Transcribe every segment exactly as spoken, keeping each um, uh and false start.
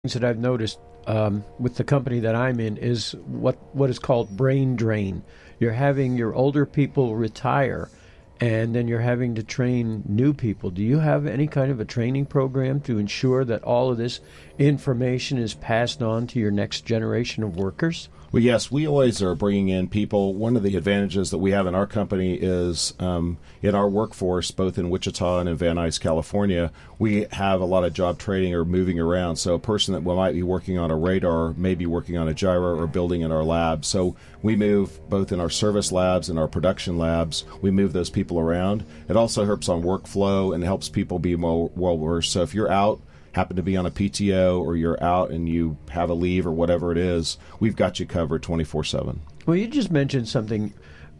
things that I've noticed um, with the company that I'm in is what, what is called brain drain. You're having your older people retire, and then you're having to train new people. Do you have any kind of a training program to ensure that all of this information is passed on to your next generation of workers? Well, yes, we always are bringing in people. One of the advantages that we have in our company is um, in our workforce, both in Wichita and in Van Nuys, California, we have a lot of job training or moving around. So a person that might be working on a radar may be working on a gyro or building in our lab. So we move both in our service labs and our production labs. We move those people around. It also helps on workflow and helps people be more well-versed. So if you're out, happen to be on a P T O, or you're out and you have a leave or whatever it is, we've got you covered twenty-four seven. Well, you just mentioned something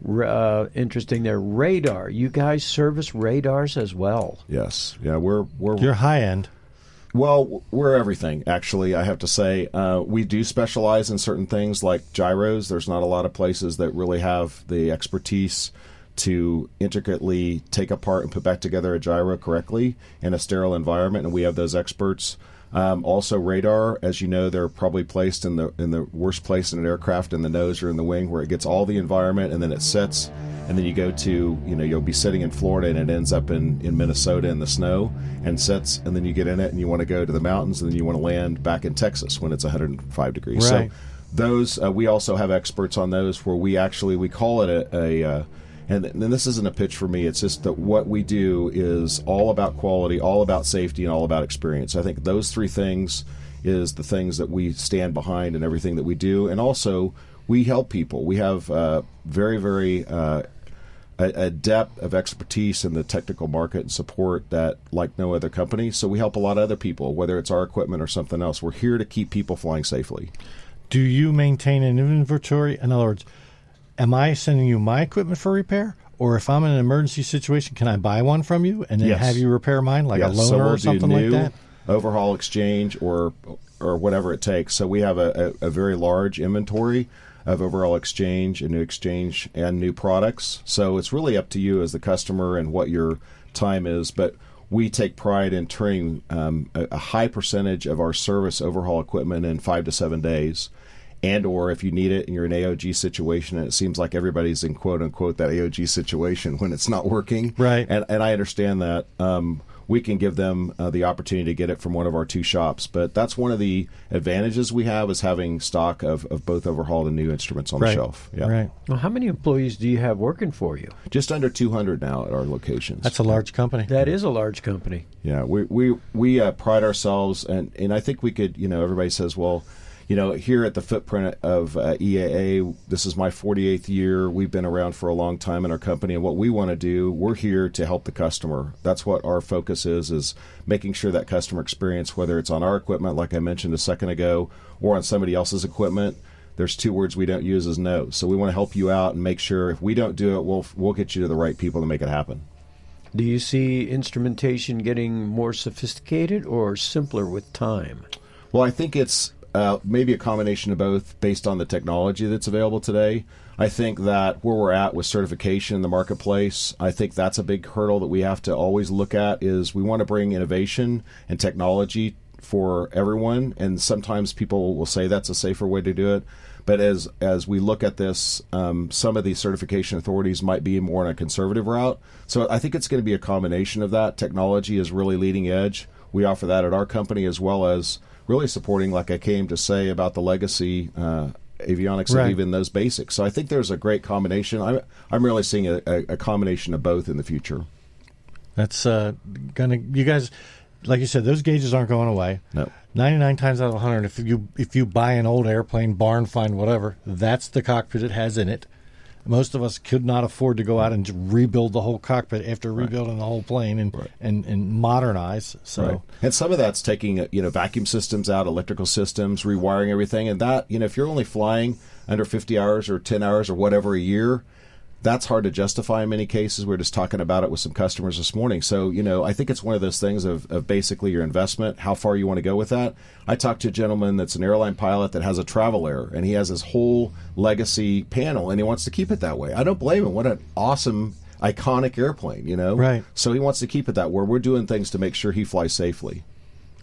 uh, interesting there. Radar. You guys service radars as well. Yes. Yeah, we're we're You're high end. Well, we're everything, actually, I have to say. Uh, we do specialize in certain things like gyros. There's not a lot of places that really have the expertise to intricately take apart and put back together a gyro correctly in a sterile environment, and we have those experts. Um, also, radar, as you know, they're probably placed in the in the worst place in an aircraft, in the nose or in the wing, where it gets all the environment, and then it sits, and then you go to, you know, you'll be sitting in Florida, and it ends up in, in Minnesota in the snow, and sits, and then you get in it, and you want to go to the mountains, and then you want to land back in Texas when it's one hundred five degrees. Right. So those, uh, we also have experts on those, where we actually, we call it a... a uh, And, and this isn't a pitch for me. It's just that what we do is all about quality, all about safety, and all about experience. I think those three things is the things that we stand behind in everything that we do. And also, we help people. We have uh, very, very uh, a, a depth of expertise in the technical market and support that like no other company. So we help a lot of other people, whether it's our equipment or something else. We're here to keep people flying safely. Do you maintain an inventory? In other words, am I sending you my equipment for repair? Or if I'm in an emergency situation, can I buy one from you and then Yes. have you repair mine, like Yes. a loaner so we'll or something do new like that? overhaul, exchange, or or whatever it takes. So we have a, a, a very large inventory of overall exchange and new exchange and new products. So it's really up to you as the customer and what your time is. But we take pride in turning um, a, a high percentage of our service overhaul equipment in five to seven days. And or if you need it and you're in an A O G situation and it seems like everybody's in quote-unquote that A O G situation when it's not working. Right. And, and I understand that. Um, we can give them uh, the opportunity to get it from one of our two shops. But that's one of the advantages we have, is having stock of, of both overhauled and new instruments on Right. the shelf. Yeah. Right. Well, how many employees do you have working for you? Just under two hundred now at our locations. That's a large company. That is a large company. Yeah, we we we uh, pride ourselves, and, and I think we could, you know, everybody says, well, you know, here at the footprint of uh, E A A, this is my forty-eighth year. We've been around for a long time in our company, and what we want to do, we're here to help the customer. That's what our focus is, is making sure that customer experience, whether it's on our equipment, like I mentioned a second ago, or on somebody else's equipment, there's two words we don't use is no. So we want to help you out and make sure if we don't do it, we'll we'll get you to the right people to make it happen. Do you see instrumentation getting more sophisticated or simpler with time? Well, I think it's Uh, maybe a combination of both based on the technology that's available today. I think that where we're at with certification in the marketplace, I think that's a big hurdle that we have to always look at, is we want to bring innovation and technology for everyone, and sometimes people will say that's a safer way to do it. But as as we look at this, um, some of these certification authorities might be more on a conservative route. So I think it's going to be a combination of that. Technology is really leading edge. We offer that at our company, as well as really supporting, like I came to say, about the legacy uh, avionics Right. and even those basics. So I think there's a great combination. I'm, I'm really seeing a, a, a combination of both in the future. That's uh, gonna. You guys, like you said, those gauges aren't going away. No. Ninety-nine times out of a hundred, if you if you buy an old airplane, barn find, whatever, that's the cockpit it has in it. Most of us could not afford to go out and rebuild the whole cockpit after Right. rebuilding the whole plane and Right. and, and modernize. So. Right. And some of that's taking, you know, vacuum systems out, electrical systems, rewiring everything. And that, you know, if you're only flying under fifty hours or ten hours or whatever a year, that's hard to justify in many cases. We were just talking about it with some customers this morning. So, you know, I think it's one of those things of, of basically your investment, how far you want to go with that. I talked to a gentleman that's an airline pilot that has a Travel Air, and he has his whole legacy panel, and he wants to keep it that way. I don't blame him. What an awesome, iconic airplane, you know? Right. So he wants to keep it that way. We're doing things to make sure he flies safely.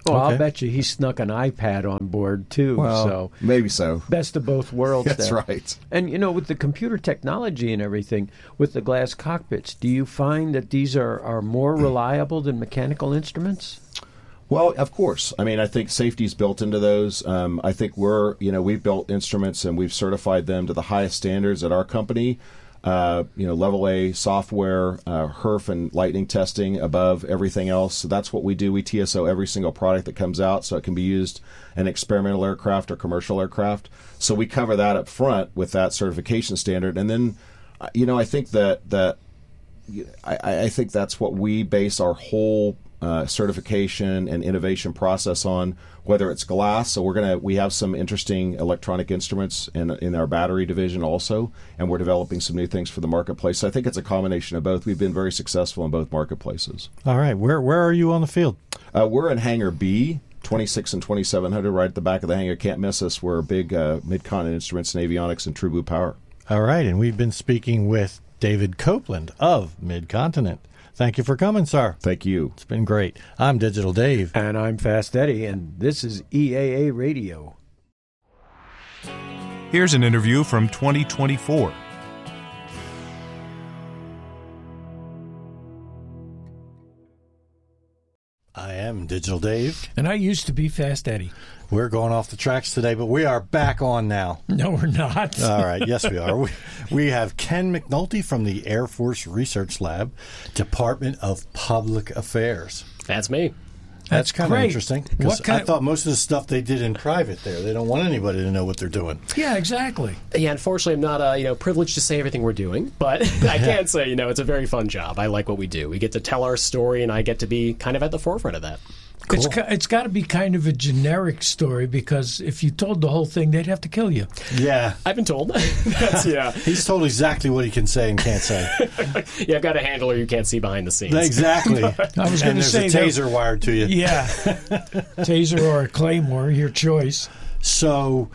Oh, Okay. I'll bet you he snuck an iPad on board too. Well, so maybe so. best of both worlds. That's there. right. And you know, with the computer technology and everything, with the glass cockpits, do you find that these are, are more reliable than mechanical instruments? Well, of course. I mean, I think safety is built into those. Um, I think we're, you know, we've built instruments and we've certified them to the highest standards at our company. Uh, you know, level A software, uh, H E R F and lightning testing above everything else. So that's what we do. We T S O every single product that comes out so it can be used in experimental aircraft or commercial aircraft. So we cover that up front with that certification standard. And then, uh, you know, I think that, that I, I think that's what we base our whole Uh, certification and innovation process on, whether it's glass. So we're gonna we have some interesting electronic instruments in in our battery division also, and we're developing some new things for the marketplace. So I think it's a combination of both. We've been very successful in both marketplaces. All right. Where where are you on the field? Uh, we're in Hangar B, twenty-six and twenty-seven hundred, right at the back of the hangar. Can't miss us. We're big uh, Mid-Continent Instruments and Avionics and True Blue Power. All right, and we've been speaking with David Copeland of Mid-Continent. Thank you for coming, sir. Thank you. It's been great. I'm Digital Dave. And I'm Fast Eddie, and this is E A A Radio. Here's an interview from twenty twenty-four. I am Digital Dave. And I used to be Fast Eddie. We're going off the tracks today, but we are back on now. No, we're not. All right. Yes, we are. We, we have Ken McNulty from the Air Force Research Lab, Department of Public Affairs. That's me. That's, That's kind of great. interesting because What kind I thought most of the stuff they did in private there, they don't want anybody to know what they're doing. Yeah, exactly. Yeah, unfortunately, I'm not uh, you know privileged to say everything we're doing, but I can say you know it's a very fun job. I like what we do. We get to tell our story, and I get to be kind of at the forefront of that. It's ca- it's got to be kind of a generic story because if you told the whole thing, they'd have to kill you. Yeah. I've been told. That's, yeah. He's told exactly what he can say and can't say. Yeah, I've got a handler you can't see behind the scenes. Exactly. I was And going to there's say a that- taser wired to you. Yeah, taser or a claymore, your choice. So,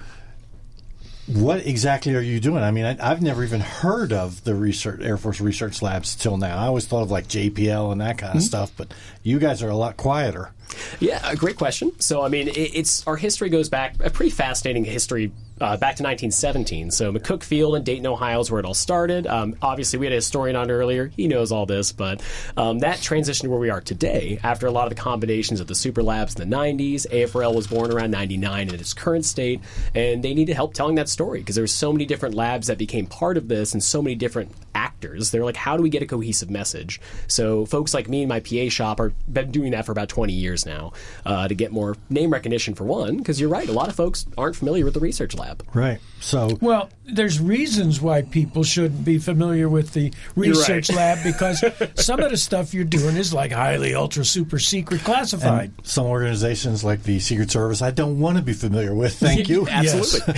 what exactly are you doing? I mean, I, I've never even heard of the research Air Force Research Labs till now. I always thought of like J P L and that kind of Mm-hmm. stuff, but you guys are a lot quieter. Yeah, a great question. So, I mean, it, it's our history goes back a pretty fascinating history uh, back to nineteen seventeen. So, McCook Field in Dayton, Ohio, is where it all started. Um, obviously, we had a historian on earlier; he knows all this. But um, that transitioned to where we are today, after a lot of the combinations of the super labs in the nineties. A F R L was born around ninety-nine in its current state, and they needed help telling that story because there were so many different labs that became part of this, and so many different actors. They're like, how do we get a cohesive message? So, folks like me and my P A shop are been doing that for about twenty years now uh, to get more name recognition for one, because you're right, a lot of folks aren't familiar with the research lab. Right. So, Well, there's reasons why people shouldn't be familiar with the research right. lab because some of the stuff you're doing is like highly ultra super secret classified. and some organizations like the Secret Service, I don't want to be familiar with. Thank you. Absolutely.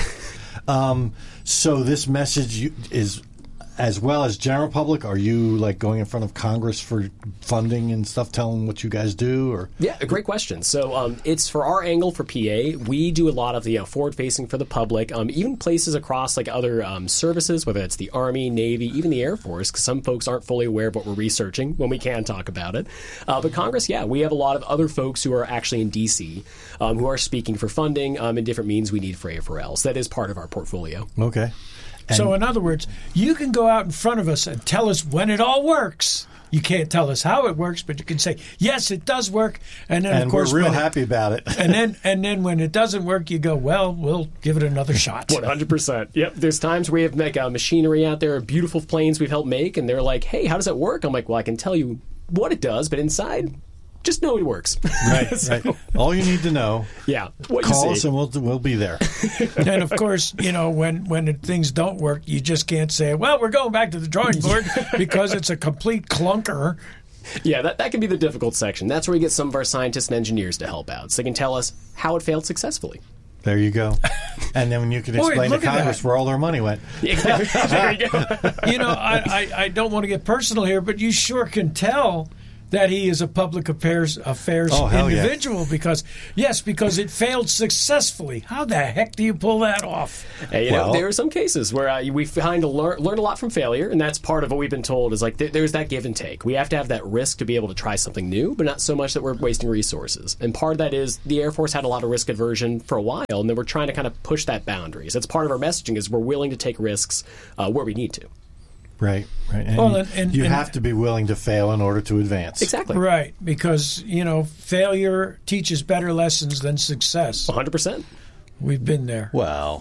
Um, so, this message you, is. As well as general public, are you like going in front of Congress for funding and stuff, telling what you guys do, or Yeah, a great question. So um, it's for our angle for P A. We do a lot of the you know, forward-facing for the public, um, even places across like other um, services, whether it's the Army, Navy, even the Air Force, because some folks aren't fully aware of what we're researching when we can talk about it. Uh, but Congress, yeah, we have a lot of other folks who are actually in D C um, who are speaking for funding um, and different means we need for A F R L. So that is part of our portfolio. okay? So, in other words, you can go out in front of us and tell us when it all works. You can't tell us how it works, but you can say, yes, it does work. And then, And of course, we're real when it- happy about it. and then, and then when it doesn't work, you go, well, we'll give it another shot. one hundred percent. Yep. There's times where we have like, uh, machinery out there, beautiful planes we've helped make, and they're like, hey, how does that work? I'm like, well, I can tell you what it does, but inside, just know it works. Right, So, right. All you need to know. Yeah. What Call you us see. and we'll we'll be there. And of course, you know, when when it, things don't work, you just can't say, well, we're going back to the drawing board because it's a complete clunker. Yeah, that, that can be the difficult section. That's where we get some of our scientists and engineers to help out, so they can tell us how it failed successfully. There you go. And then when you can Boy, explain to look at Congress that. where all their money went. Exactly. There you go. You know, I, I, I don't want to get personal here, but you sure can tell that he is a public affairs affairs Oh, hell yeah. individual because yes, because it failed successfully. How the heck do you pull that off? Hey, you Well- know, there are some cases where uh, we find to learn, learn a lot from failure, and that's part of what we've been told is like th- there's that give and take. We have to have that risk to be able to try something new, but not so much that we're wasting resources. And part of that is the Air Force had a lot of risk aversion for a while, and then we're trying to kind of push that boundary. So that's part of our messaging is we're willing to take risks uh, where we need to. Right, right. And, Well, and- and- you and- have to be willing to fail in order to advance. Exactly. Right, because you know failure teaches better lessons than success. one hundred percent. We've been there. Well,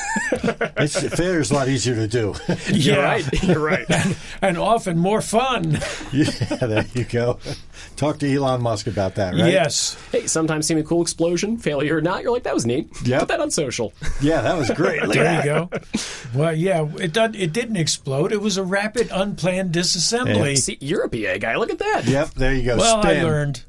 it's, failure is a lot easier to do. You're Yeah. right. You're right. And often more fun. Yeah, there you go. Talk to Elon Musk about that, right? Yes. Hey, sometimes seeing a cool explosion, failure or not, you're like, that was neat. Yep. Put that on social. Yeah, that was great. Look There at you that. go. Well, yeah, it did, it didn't explode. It was a rapid, unplanned disassembly. See, you're a P A guy. Look at that. Yep, there you go. Well, I Spin. learned.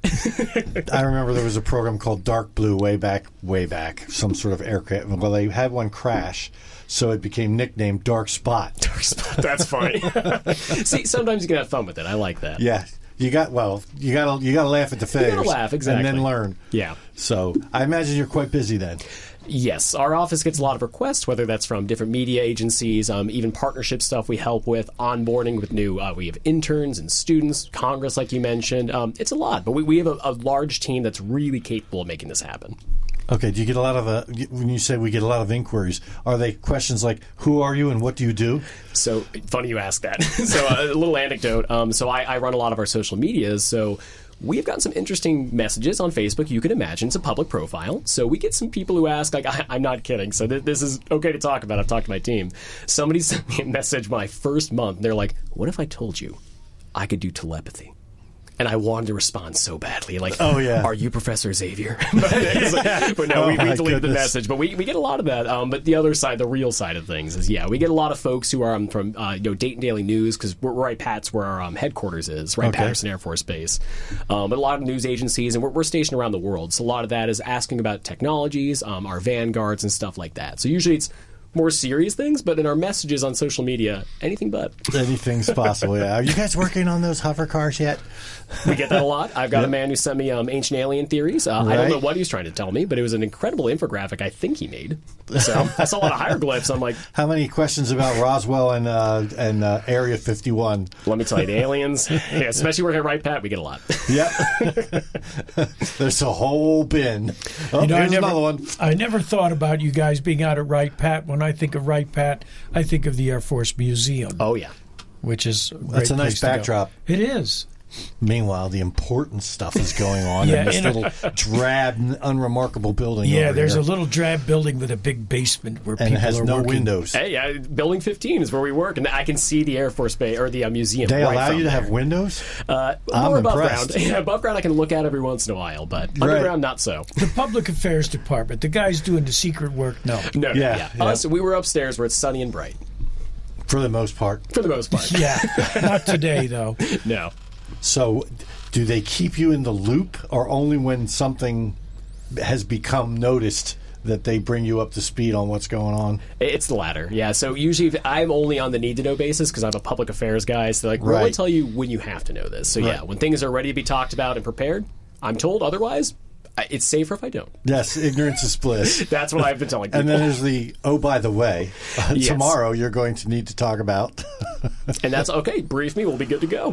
I remember there was a program called Dark Blue way back, way back, some sort of aircraft. Well, they had one crash, so it became nicknamed Dark Spot. That's funny. See, sometimes you can have fun with it. I like that. Yeah, you got well, you got to you got to laugh at the failures, laugh, exactly. and then learn. Yeah. So I imagine you're quite busy then. Yes, our office gets a lot of requests, whether that's from different media agencies, um, even partnership stuff we help with, onboarding with new, uh, we have interns and students, Congress, like you mentioned. Um, it's a lot, but we, we have a, a large team that's really capable of making this happen. Okay, do you get a lot of uh, when you say we get a lot of inquiries? Are they questions like who are you and what do you do? So funny you ask that. so uh, a little anecdote. Um, so I, I run a lot of our social medias. So we've gotten some interesting messages on Facebook. You can imagine it's a public profile. So we get some people who ask, like, I, I'm not kidding. So th- this is okay to talk about. I've talked to my team. Somebody sent me a message my first month. They're like, what if I told you I could do telepathy? And I wanted to respond so badly, like, Oh, yeah. are you Professor Xavier? but, it's like- but no, Oh, we, we my deleted the goodness. message. But we, we get a lot of that. Um, but the other side, the real side of things is, yeah, we get a lot of folks who are um, from, uh, you know, Dayton Daily News, because we're Wright Pat's where our um, headquarters is, Wright Okay. Patterson Air Force Base. Um, but a lot of news agencies, and we're, we're stationed around the world. So a lot of that is asking about technologies, um, our vanguards, and stuff like that. So usually it's more serious things, but in our messages on social media, anything but. Anything's possible. Yeah. Are you guys working on those hover cars yet? We get that a lot. I've got a man who sent me um, ancient alien theories. Uh, I don't Right. know what he was trying to tell me, but it was an incredible infographic I think he made. So I saw a lot of hieroglyphs. I'm like, How many questions about Roswell and uh, and uh, Area fifty-one? let me tell you, the aliens, yeah, especially working at Wright Pat, we get a lot. Yep. There's a whole bin. Oh, You know, I here's never, another one. I never thought about you guys being out at Wright Pat. When I think of Wright Pat, I think of the Air Force Museum, Oh, yeah. which is a great That's a nice place to go. backdrop. It is. Meanwhile, the important stuff is going on Yeah, in this in a- little drab, unremarkable building. Yeah, over there's here. a little drab building with a big basement where and people it has are no working. windows. Hey, yeah, Building fifteen is where we work, and I can see the Air Force Base or the uh, museum. They right allow from you to there. have windows? Uh, I'm more above impressed. ground. Yeah, above ground I can look at every once in a while, but Right. underground not so. The Public Affairs Department, the guys doing the secret work, no. No, no, Yeah, yeah. yeah. Us, we were upstairs where it's sunny and bright For the most part. for the most part. Yeah, not today, though. Uh, No. So, do they keep you in the loop, or only when something has become noticed that they bring you up to speed on what's going on? It's the latter, yeah. So usually if I'm only on the need-to-know basis because I'm a public affairs guy. So like, we'll only Right. tell you when you have to know this. So yeah, Right. when things are ready to be talked about and prepared, I'm told. Otherwise, I- it's safer if I don't. Yes, ignorance is bliss. That's what I've been telling people. And then there's the, oh, by the way, uh, Yes. tomorrow you're going to need to talk about. And that's okay. Brief me. We'll be good to go.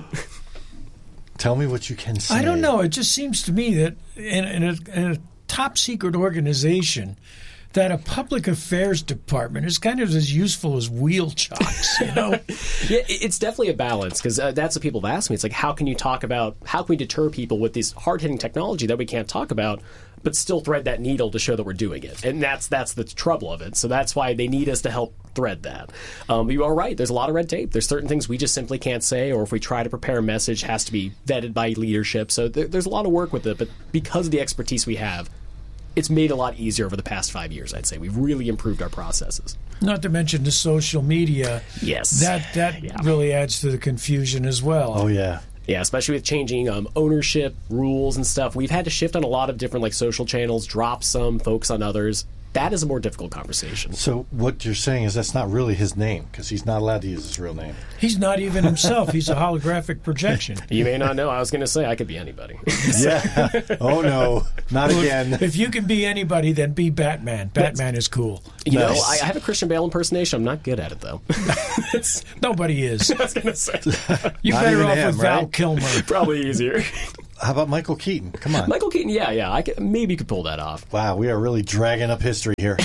Tell me what you can say. I don't know. It just seems to me that in, in, a, in a top secret organization, that a public affairs department is kind of as useful as wheel chocks, you know? Yeah, it- it's definitely a balance because uh, that's what people have asked me. It's like, how can you talk about, how can we deter people with this hard-hitting technology that we can't talk about, but still thread that needle to show that we're doing it? And that's that's the trouble of it. So that's why they need us to help thread that. Um, but you are right. There's a lot of red tape. There's certain things we just simply can't say, or if we try to prepare a message, it has to be vetted by leadership. So there, there's a lot of work with it. But because of the expertise we have, it's made a lot easier over the past five years, I'd say. We've really improved our processes. Not to mention the social media. Yes. That, that Yeah. really adds to the confusion as well. Oh, yeah. Yeah, especially with changing um, ownership rules and stuff. We've had to shift on a lot of different like social channels, drop some, focus on others. that is a more difficult conversation. So what you're saying is that's not really his name, because he's not allowed to use his real name. He's not even himself. He's a holographic projection. You may not know. I was going to say I could be anybody. Yeah. Oh, no. Not again. If you can be anybody, then be Batman. Batman is cool. You Nice. know, I, I have a Christian Bale impersonation. I'm not good at it, though. It's, Nobody is. I was going to say. You're Not better even off him, with Val right? Kilmer. Probably easier. How about Michael Keaton? Come on. Michael Keaton, yeah, yeah. I could, maybe you could pull that off. Wow, we are really dragging up history here.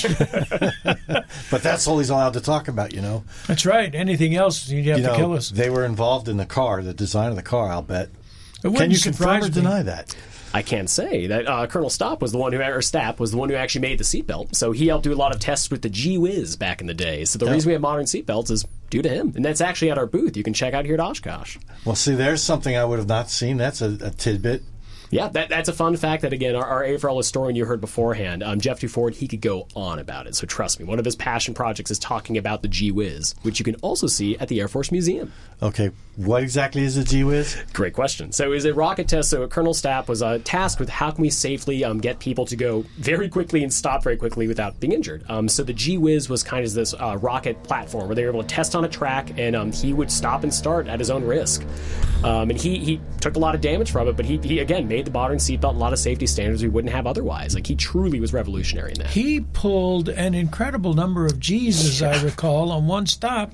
But that's all he's allowed to talk about, you know. That's right. Anything else, you'd have You to know, kill us. they were involved in the car, the design of the car, I'll bet. It Can wouldn't you confirm surprise or me. deny that? I can't say that uh, Colonel Stapp was the one who, or Stapp was the one who actually made the seatbelt. So he helped do a lot of tests with the G-Wiz back in the day. So the Yeah. reason we have modern seatbelts is due to him, and that's actually at our booth. You can check out here at Oshkosh. Well, see, there's something I would have not seen. That's a, a tidbit. Yeah, that, that's a fun fact that, again, our, our A F R L historian you heard beforehand, um, Jeff Duford, he could go on about it. So trust me, one of his passion projects is talking about the G-Wiz, which you can also see at the Air Force Museum. Okay, what exactly is a G-Wiz? Great question. So is a rocket test. So Colonel Stapp was uh, tasked with how can we safely um, get people to go very quickly and stop very quickly without being injured. Um, so the G-Wiz was kind of this uh, rocket platform where they were able to test on a track, and um, he would stop and start at his own risk. Um, and he, he took a lot of damage from it, but he, he again made the modern seatbelt a lot of safety standards we wouldn't have otherwise. Like, he truly was revolutionary in that. He pulled an incredible number of G's, as I recall, on one stop,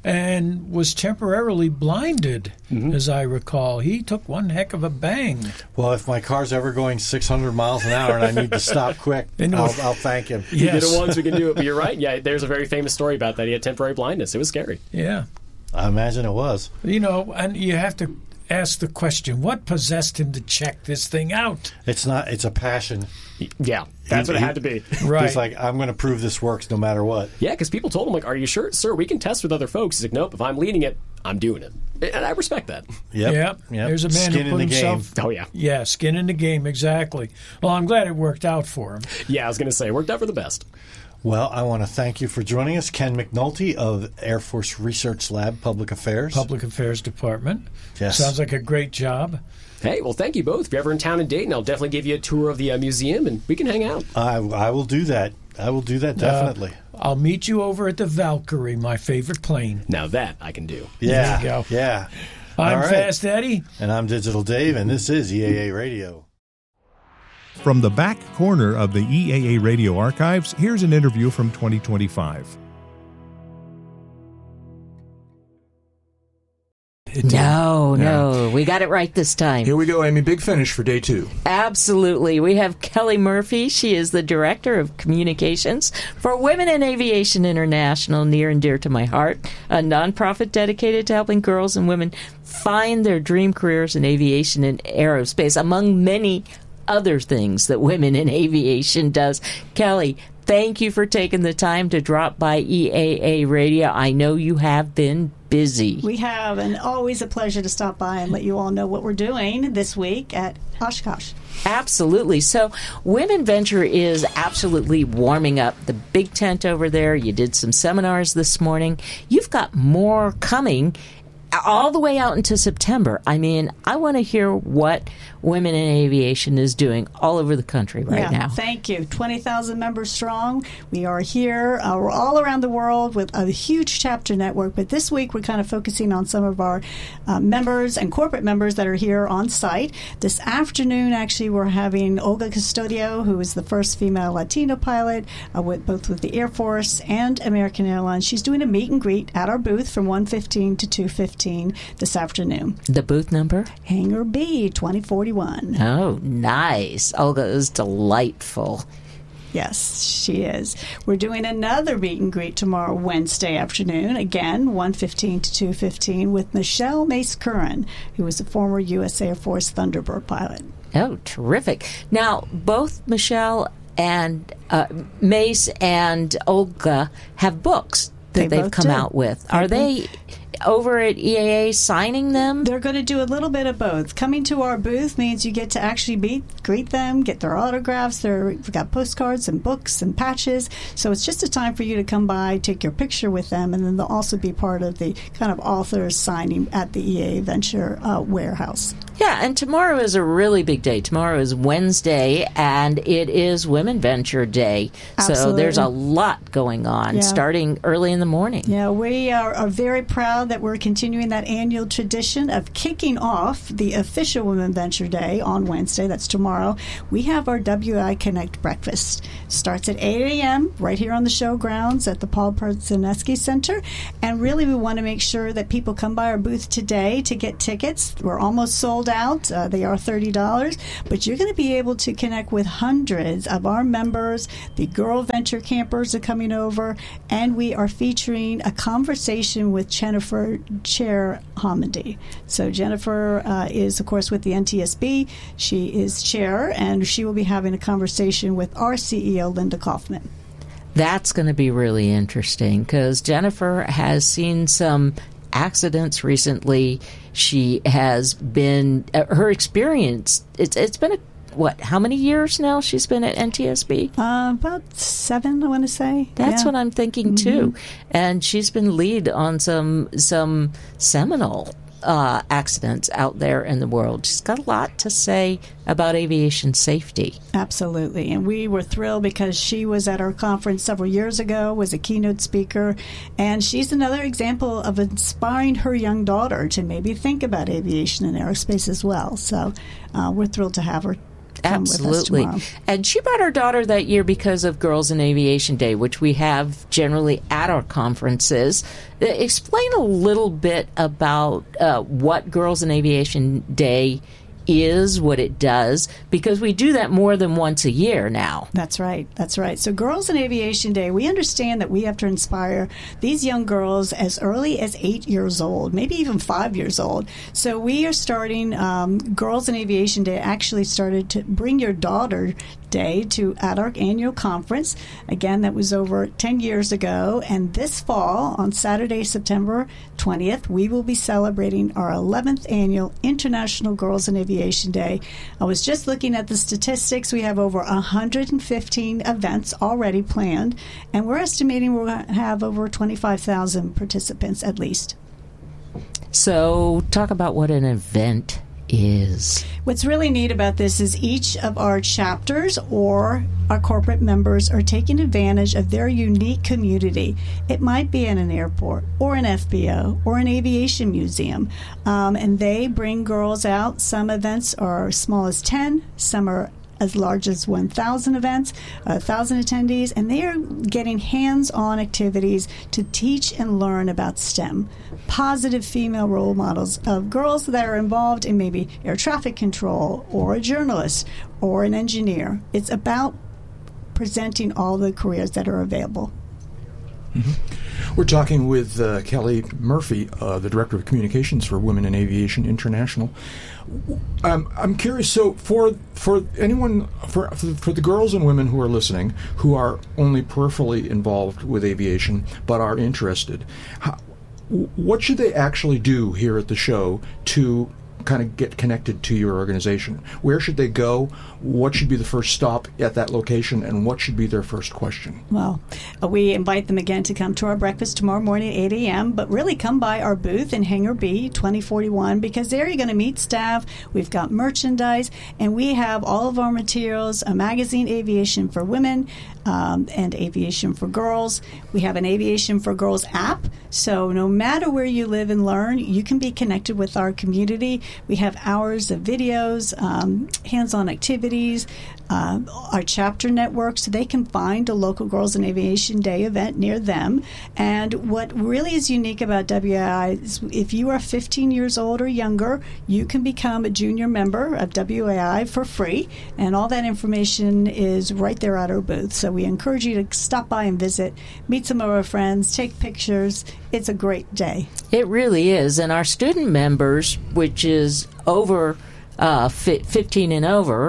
and was temporarily blinded, Mm-hmm. as I recall. He took one heck of a bang. Well, if my car's ever going six hundred miles an hour and I need to stop quick, Then I'll, we'll- I'll thank him. You're Yes. the ones who can do it, but you're right. Yeah, there's a very famous story about that. He had temporary blindness. It was scary. Yeah. I imagine it was. You know, and you have to ask the question, what possessed him to check this thing out? It's not. It's a passion. Yeah, that's He- what it he- had to be. Right. He's like, I'm going to prove this works no matter what. Yeah, because people told him, like, are you sure? Sir, we can test with other folks. He's like, nope, if I'm leading it, I'm doing it. And I respect that. Yep. Yep. Yep. There's a man Skin who in put the himself. game. Oh, yeah. Yeah, skin in the game, exactly. Well, I'm glad it worked out for him. Yeah, I was going to say, it worked out for the best. Well, I want to thank you for joining us, Ken McNulty of Air Force Research Lab, Public Affairs. Public Affairs Department. Yes. Sounds like a great job. Hey, well, thank you both. If you're ever in town in Dayton, I'll definitely give you a tour of the uh, museum, and we can hang out. I, I will do that. I will do that definitely. Uh, I'll meet you over at the Valkyrie, my favorite plane. Now that I can do. yeah. there you go. Yeah. I'm All right. Fast Eddie. And I'm Digital Dave, and this is E A A Radio. From the back corner of the E A A Radio archives, here's an interview from twenty twenty-five. No, no. We got it right this time. Here we go, Amy. Big finish for day two. Absolutely. We have Kelly Murphy. She is the Director of Communications for Women in Aviation International, near and dear to my heart, a nonprofit dedicated to helping girls and women find their dream careers in aviation and aerospace, among many other things that Women in Aviation does. Kelly, thank you for taking the time to drop by E A A Radio. I know you have been busy. We have, and always a pleasure to stop by and let you all know what we're doing this week at Oshkosh. Absolutely. So Women Venture is absolutely warming up. The big tent over there, you did some seminars this morning. You've got more coming all the way out into September. I mean, I want to hear what Women in Aviation is doing all over the country right yeah, now. Thank you. twenty thousand members strong. We are here. Uh, we're all around the world with a huge chapter network. But this week, we're kind of focusing on some of our uh, members and corporate members that are here on site. This afternoon, actually, we're having Olga Custodio, who is the first female Latino pilot, uh, with, both with the Air Force and American Airlines. She's doing a meet and greet at our booth from one fifteen to two fifteen this afternoon. The booth number? Hangar B, twenty forty-one. Oh, nice. Olga is delightful. Yes, she is. We're doing another meet and greet tomorrow, Wednesday afternoon, again, one fifteen to two fifteen, with Michelle Mace-Curran, who is a former U S Air Force Thunderbird pilot. Oh, terrific. Now, both Michelle and uh, Mace and Olga have books that They they've both come do. out with. Are they over at E A A signing them? They're going to do a little bit of both. Coming to our booth means you get to actually meet, greet them, get their autographs. They're, we've got postcards and books and patches. So it's just a time for you to come by, take your picture with them, and then they'll also be part of the kind of authors signing at the E A A Venture uh, warehouse. Yeah, and tomorrow is a really big day. Tomorrow is Wednesday, and it is Women Venture Day. Absolutely. So there's a lot going on, Yeah. starting early in the morning. Yeah, we are, are very proud that we're continuing that annual tradition of kicking off the official Women Venture Day on Wednesday. That's tomorrow. We have our W I Connect breakfast. Starts at eight a.m. right here on the show grounds at the Paul Przanowski Center. And really, we want to make sure that people come by our booth today to get tickets. We're almost sold out. Uh, they are thirty dollars. But you're going to be able to connect with hundreds of our members. The Girl Venture campers are coming over. And we are featuring a conversation with Jennifer Chair Hamady. So Jennifer uh, is, of course, with the N T S B. She is chair, and she will be having a conversation with our C E O, Linda Kaufman. That's going to be really interesting because Jennifer has seen some accidents recently. She has been, uh, her experience, it's it's been a, what, how many years now she's been at N T S B? Uh, about seven, I want to say. That's yeah. what I'm thinking, too. And she's been lead on some some seminal uh, accidents out there in the world. She's got a lot to say about aviation safety. Absolutely. And we were thrilled because she was at our conference several years ago, was a keynote speaker, and she's another example of inspiring her young daughter to maybe think about aviation and aerospace as well. So uh, we're thrilled to have her. Absolutely. And she brought her daughter that year because of Girls in Aviation Day, which we have generally at our conferences. Uh, explain a little bit about uh, what Girls in Aviation Day is, what it does, because we do that more than once a year now. That's right. That's right. So Girls in Aviation Day, we understand that we have to inspire these young girls as early as eight years old, maybe even five years old. So we are starting um, Girls in Aviation Day actually started to bring your daughter Day to at our annual conference. Again, that was over ten years ago. And this fall, on Saturday, September twentieth, we will be celebrating our eleventh annual International Girls in Aviation Day. I was just looking at the statistics. We have over one hundred fifteen events already planned, and we're estimating we're going to have over twenty-five thousand participants at least. So talk about what an event is. What's really neat about this is each of our chapters or our corporate members are taking advantage of their unique community. It might be in an airport or an F B O or an aviation museum, um, and they bring girls out. Some events are as small as ten, some are as large as one thousand events, one thousand attendees, and they are getting hands-on activities to teach and learn about STEM. Positive female role models of girls that are involved in maybe air traffic control or a journalist or an engineer. It's about presenting all the careers that are available. Mm-hmm. We're talking with uh, Kelly Murphy, uh, the Director of Communications for Women in Aviation International. Um, I'm curious, so for for anyone, for, for the girls and women who are listening, who are only peripherally involved with aviation but are interested, how, what should they actually do here at the show to kind of get connected to your organization? Where should they go? What should be the first stop at that location, and what should be their first question? Well, uh, we invite them again to come to our breakfast tomorrow morning at eight a.m., but really come by our booth in Hangar B, twenty forty-one, because there you're going to meet staff. We've got merchandise, and we have all of our materials, a magazine, Aviation for Women, um, and Aviation for Girls. We have an Aviation for Girls app, so no matter where you live and learn, you can be connected with our community. We have hours of videos, um, hands-on activities, uh, our chapter network, so they can find a local Girls in Aviation Day event near them. And what really is unique about W A I is if you are fifteen years old or younger, you can become a junior member of W A I for free, and all that information is right there at our booth. So we encourage you to stop by and visit, meet some of our friends, take pictures. It's a great day. It really is. And our student members, which is over uh, fifteen and over,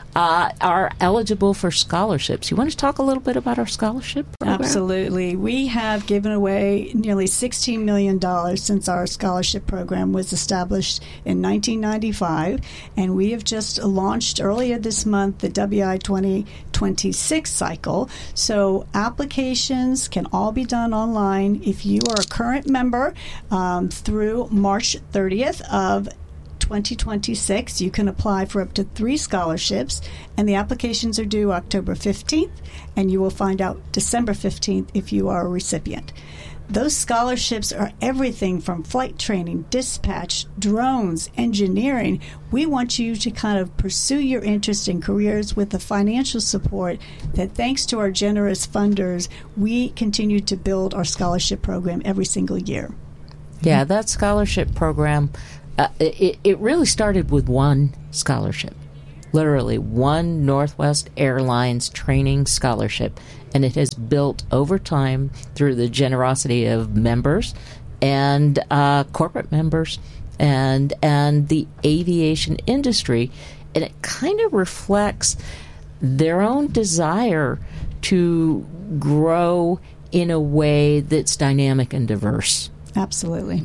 uh, are eligible for scholarships. You want to talk a little bit about our scholarship program? Absolutely. We have given away nearly sixteen million dollars since our scholarship program was established in nineteen ninety-five, and we have just launched earlier this month the W I twenty twenty-six cycle. So applications can all be done online. If you are a current member um, through March thirtieth of twenty twenty-six, you can apply for up to three scholarships, and the applications are due October fifteenth, and you will find out December fifteenth if you are a recipient. Those scholarships are everything from flight training, dispatch, drones, engineering. We want you to kind of pursue your interest in careers with the financial support that, thanks to our generous funders, we continue to build our scholarship program every single year. Yeah, that scholarship program, uh, it, it really started with one scholarship. Literally one Northwest Airlines training scholarship. And it has built over time through the generosity of members and uh, corporate members and and the aviation industry. And it kind of reflects their own desire to grow in a way that's dynamic and diverse. Absolutely.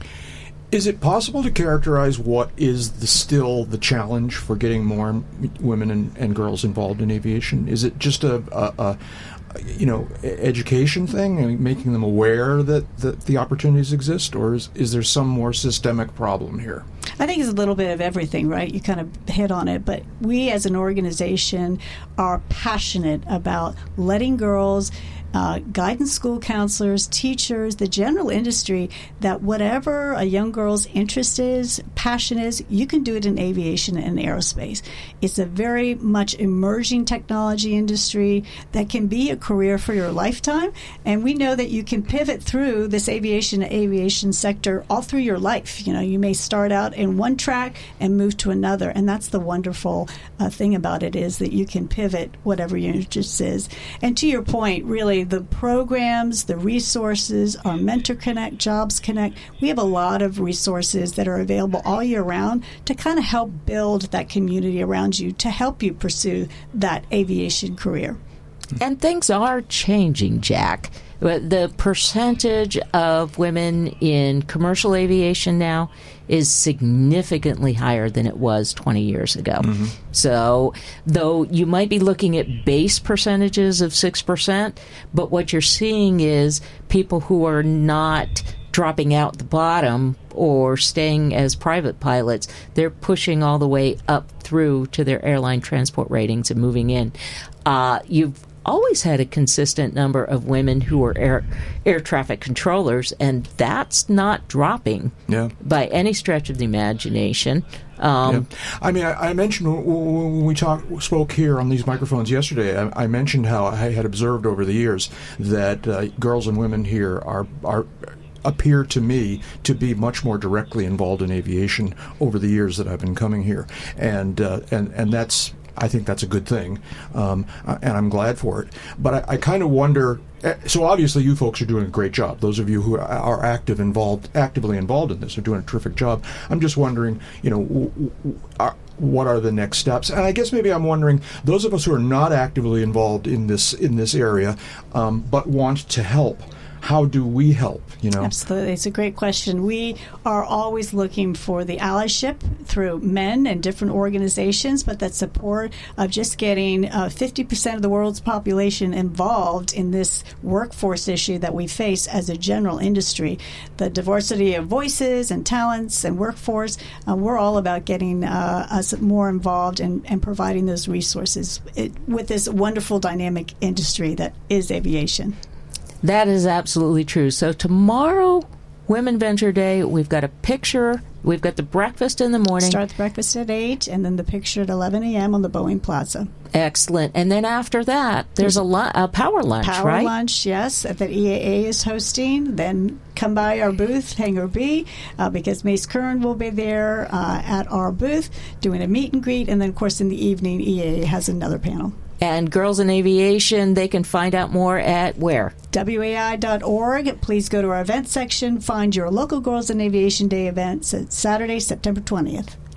Is it possible to characterize what is the, still the challenge for getting more women and, and girls involved in aviation? Is it just a, a, a you know, education thing, and making them aware that, that the opportunities exist, or is, is there some more systemic problem here? I think it's a little bit of everything, right? You kind of hit on it, but we as an organization are passionate about letting girls, uh, guidance school counselors, teachers, the general industry, that whatever a young girl's interest is, passion is, you can do it in aviation and aerospace. It's a very much emerging technology industry that can be a career for your lifetime, and we know that you can pivot through this aviation aviation sector all through your life. You know, you may start out in one track and move to another, and that's the wonderful uh, thing about it, is that you can pivot whatever your interest is. And to your point, really, the programs, the resources, our Mentor Connect, Jobs Connect, we have a lot of resources that are available all year round to kind of help build that community around you to help you pursue that aviation career. And things are changing, Jack. The percentage of women in commercial aviation now is significantly higher than it was twenty years ago. Mm-hmm. So, though you might be looking at base percentages of six percent, but what you're seeing is people who are not dropping out the bottom or staying as private pilots, they're pushing all the way up through to their airline transport ratings and moving in. Uh, you've always had a consistent number of women who are air, air traffic controllers, and that's not dropping yeah. by any stretch of the imagination. Um, yeah. I mean, I, I mentioned when we talk, spoke here on these microphones yesterday, I, I mentioned how I had observed over the years that uh, girls and women here are are appear to me to be much more directly involved in aviation over the years that I've been coming here, and uh, and and that's. I think that's a good thing, um, and I'm glad for it. But I, I kind of wonder. So obviously, you folks are doing a great job. Those of you who are active, involved, actively involved in this, are doing a terrific job. I'm just wondering, you know, w- w- are, what are the next steps? And I guess maybe I'm wondering, those of us who are not actively involved in this in this area, um, but want to help. How do we help? You know, absolutely, it's a great question. We are always looking for the allyship through men and different organizations, but that support of just getting uh, fifty percent of the world's population involved in this workforce issue that we face as a general industry. The diversity of voices and talents and workforce, uh, we're all about getting uh, us more involved and, and providing those resources it, with this wonderful dynamic industry that is aviation. That is absolutely true. So tomorrow, Women Venture Day, we've got a picture. We've got the breakfast in the morning. Start the breakfast at eight, and then the picture at eleven a.m. on the Boeing Plaza. Excellent. And then after that, there's a, lu- a power lunch, power right? Power lunch, yes, that E A A is hosting. Then come by our booth, Hangar B, uh, because Mace Kern will be there uh, at our booth doing a meet and greet. And then, of course, in the evening, E A A has another panel. And Girls in Aviation, they can find out more at where? W A I dot org. Please go to our event section. Find your local Girls in Aviation Day events. It's Saturday, September twentieth.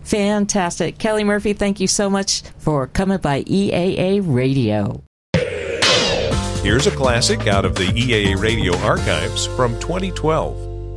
Fantastic. Kelly Murphy, thank you so much for coming by E A A Radio. Here's a classic out of the E A A Radio archives from twenty twelve.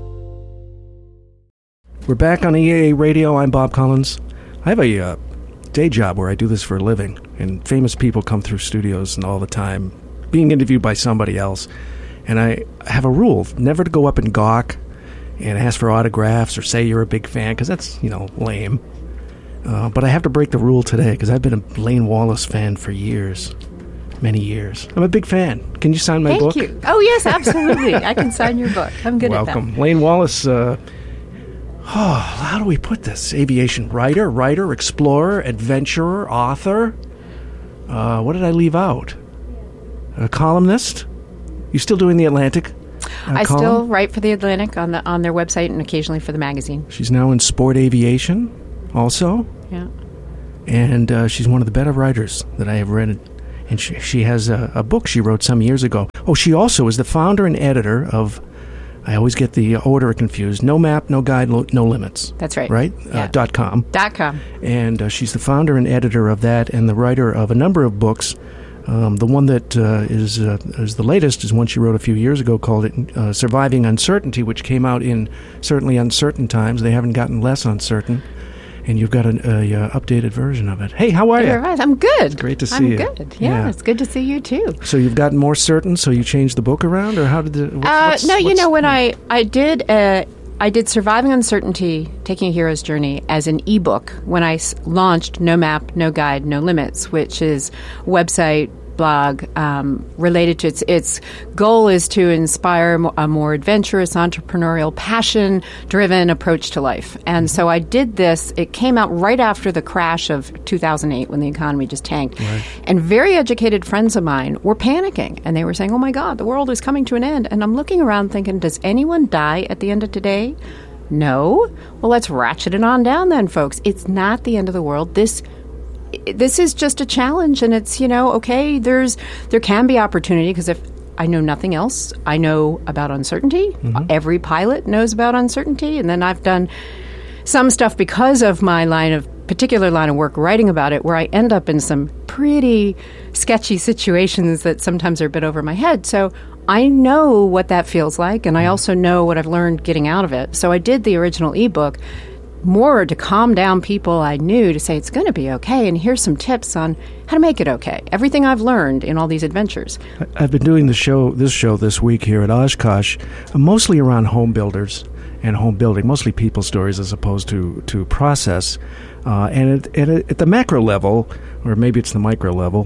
We're back on E A A Radio. I'm Bob Collins. I have a uh, day job where I do this for a living, and famous people come through studios and all the time, being interviewed by somebody else. And I have a rule, never to go up and gawk and ask for autographs or say you're a big fan, because that's, you know, lame. Uh, but I have to break the rule today, because I've been a Lane Wallace fan for years. Many years. I'm a big fan. Can you sign my Thank book? Thank you. Oh, yes, absolutely. I can sign your book. I'm good Welcome. at that. Welcome. Lane Wallace, uh, oh, how do we put this? Aviation writer, writer, explorer, adventurer, author. Uh, what did I leave out? A columnist? You still doing the Atlantic? Uh, I column? still write for the Atlantic on the on their website and occasionally for the magazine. She's now in sport aviation also. Yeah. And uh, she's one of the better writers that I have read. And she, she has a, a book she wrote some years ago. Oh, she also is the founder and editor of, I always get the order confused, No Map, No Guide, No Limits. That's right. Right? Yeah. Uh, dot com. Dot com. And uh, she's the founder and editor of that and the writer of a number of books. Um, the one that uh, is uh, is the latest is one she wrote a few years ago called it uh, Surviving Uncertainty, which came out in certainly uncertain times. They haven't gotten less uncertain. And you've got an a, uh, updated version of it. Hey, how are you? Right. I'm good. It's great to see I'm you. I'm good. Yeah, yeah, it's good to see you too. So you've gotten more certain. So you changed the book around, or how did the? What's, uh, what's, no, you what's, know when I I did uh, I did Surviving Uncertainty, Taking a Hero's Journey as an ebook when I s- launched No Map, No Guide, No Limits, which is a website. Blog um, related to its its goal is to inspire a more adventurous, entrepreneurial, passion-driven approach to life. And so I did this. It came out right after the crash of two thousand eight when the economy just tanked. Right. And very educated friends of mine were panicking, and they were saying, "Oh my God, the world is coming to an end." And I'm looking around thinking, "Does anyone die at the end of today?" No. Well, let's ratchet it on down then, folks. It's not the end of the world. This. This is just a challenge, and it's, you know, okay, there's there can be opportunity, because if I know nothing else, I know about uncertainty. Mm-hmm. Every pilot knows about uncertainty, and then I've done some stuff because of my line of particular line of work writing about it, where I end up in some pretty sketchy situations that sometimes are a bit over my head. So I know what that feels like, and I also know what I've learned getting out of it. So I did the original ebook more to calm down people I knew, to say it's going to be okay, and here's some tips on how to make it okay. Everything I've learned in all these adventures. I've been doing the show, this show this week here at Oshkosh, mostly around home builders and home building, mostly people stories as opposed to, to process. Uh, and at, at, at the macro level, or maybe it's the micro level,